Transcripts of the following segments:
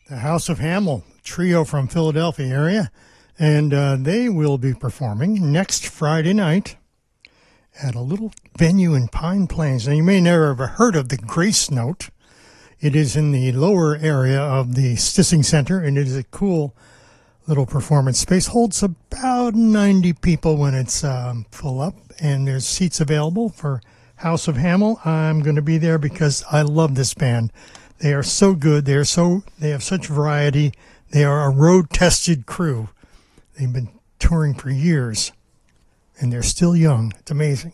the House of Hamill trio from Philadelphia area, and they will be performing next Friday night at a little venue in Pine Plains. Now, you may never have heard of the Grace Note. It is in the lower area of the Stissing Center, and it is a cool little performance space. Holds about 90 people when it's full up, and there's seats available for House of Hamill. I'm going to be there because I love this band. They are so good. They have such variety. They are a road-tested crew. They've been touring for years, and they're still young. It's amazing.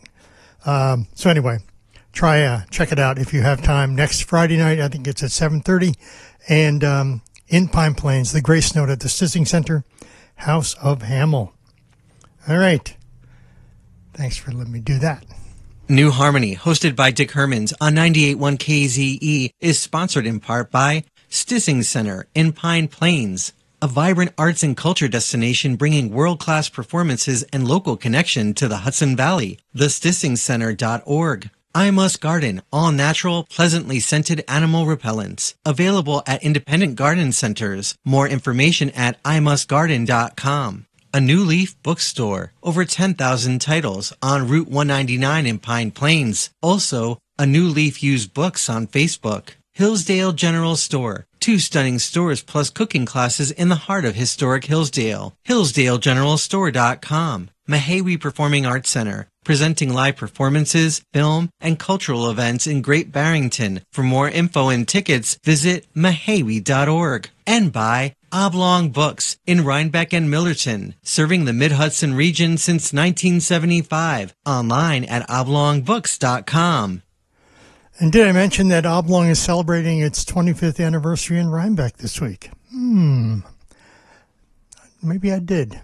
So anyway, check it out if you have time. Next Friday night, I think it's at 7:30, and in Pine Plains, the Grace Note at the Stissing Center, House of Hamill. All right. Thanks for letting me do that. New Harmony, hosted by Dick Hermans on 98.1 KZE, is sponsored in part by Stissing Center in Pine Plains, a vibrant arts and culture destination bringing world-class performances and local connection to the Hudson Valley. TheStissingCenter.org. I Must Garden, all natural, pleasantly scented animal repellents. Available at independent garden centers. More information at imustgarden.com. A New Leaf bookstore. Over 10,000 titles on Route 199 in Pine Plains. Also, A New Leaf used books on Facebook. Hillsdale General Store. 2 stunning stores plus cooking classes in the heart of historic Hillsdale. HillsdaleGeneralStore.com. Mahawi Performing Arts Center. Presenting live performances, film, and cultural events in Great Barrington. For more info and tickets, visit mahawi.org. And by Oblong Books in Rhinebeck and Millerton, serving the Mid-Hudson region since 1975. Online at oblongbooks.com. And did I mention that Oblong is celebrating its 25th anniversary in Rhinebeck this week? Maybe I did.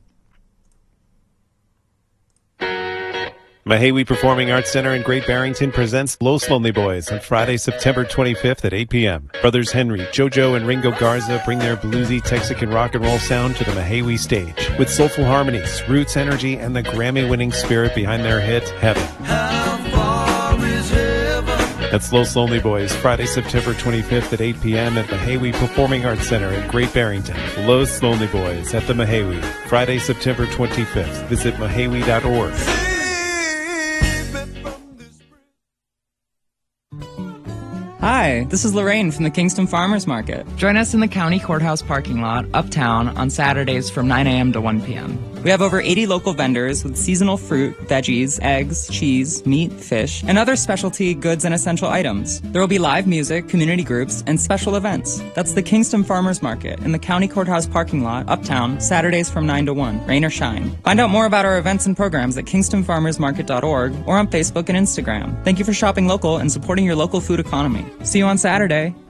Mahawi Performing Arts Center in Great Barrington presents Los Lonely Boys on Friday, September 25th at 8 p.m. Brothers Henry, JoJo, and Ringo Garza bring their bluesy Texican rock and roll sound to the Mahawi stage with soulful harmonies, roots, energy, and the Grammy-winning spirit behind their hit, Heaven. That's Los Lonely Boys, Friday, September 25th at 8 p.m. at Mahawi Performing Arts Center in Great Barrington. Los Lonely Boys at the Mahawi, Friday, September 25th. Visit mahawi.org. Hi, this is Lorraine from the Kingston Farmers Market. Join us in the County Courthouse parking lot, uptown, on Saturdays from 9 a.m. to 1 p.m. We have over 80 local vendors with seasonal fruit, veggies, eggs, cheese, meat, fish, and other specialty goods and essential items. There will be live music, community groups, and special events. That's the Kingston Farmers Market in the County Courthouse parking lot, uptown, Saturdays from 9 to 1, rain or shine. Find out more about our events and programs at kingstonfarmersmarket.org or on Facebook and Instagram. Thank you for shopping local and supporting your local food economy. See you on Saturday.